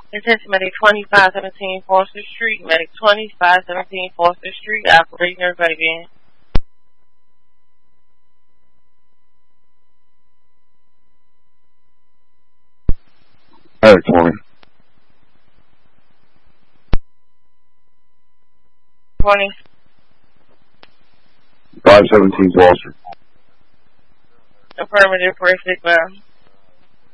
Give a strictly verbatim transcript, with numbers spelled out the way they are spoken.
Attention, Medic twenty-five seventeen Foster Street. Medic twenty-five seventeen Foster Street. Operating everybody again. Medic twenty. twenty. five seventeen Foster. Affirmative for a sick man.